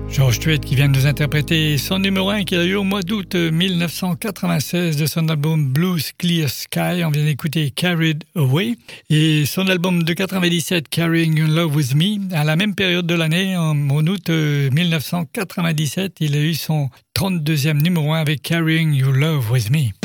George Strait qui vient de nous interpréter son numéro 1 qu'il a eu au mois d'août 1996 de son album Blues Clear Sky. On vient d'écouter Carried Away et son album de 97 Carrying Your Love With Me. À la même période de l'année, en août 1997, il a eu son 32e numéro 1 avec Carrying Your Love With Me.